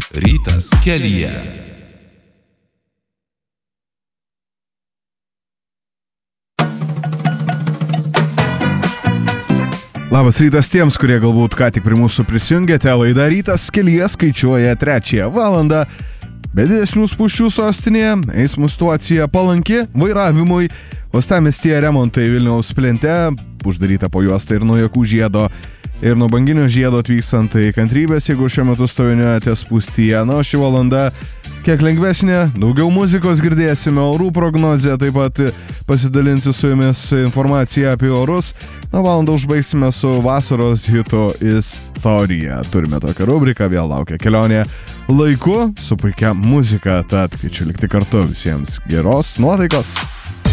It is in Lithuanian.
Rytas kelyje. Labas rytas tiems, kurie galbūt ką tik prie mūsų prisijungėte. Laida Rytas kelyje skaičiuoja 3 valandą. Be didesnių spūsčių sostinėje, eismo situacija palanki vairavimui. Uostamiestyje remontai Vilniaus plente, uždaryta po juostą ir nuo Jakų žiedo ir nuo Banginio žiedo atvykstant, tai kantrybės, jeigu šiuo metu stoviniuojate spūstyje. Na, ši valanda kiek lengvesnė, daugiau muzikos girdėsime, orų prognozę, taip pat pasidalinsiu su jumis informaciją apie orus. Na, valandą užbaigsime su vasaros hito istorija. Turime tokią rubriką, vėl laukia kelionė laiku su puikia muzika, tad kviečiu likti kartu, visiems geros nuotaikos.